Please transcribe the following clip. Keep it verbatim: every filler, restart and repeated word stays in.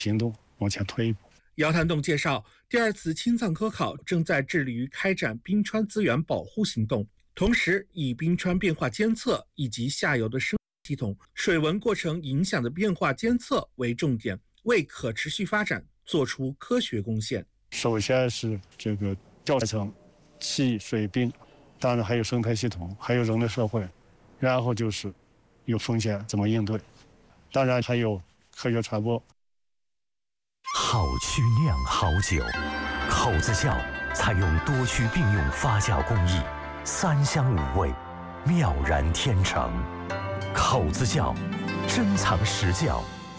行动往前推一步。 姚谭栋介绍，第二次青藏科考正在致力于开展冰川资源保护行动，同时以冰川变化监测以及下游的生态系统、水文过程影响的变化监测为重点，为可持续发展做出科学贡献。 首先是这个教层、气、水、冰，当然还有生态系统，还有人类社会，然后就是有风险怎么应对，当然还有科学传播。 好曲酿好酒，口子窖采用多区并用发酵工艺，三香五味，妙然天成。口子窖珍藏实窖。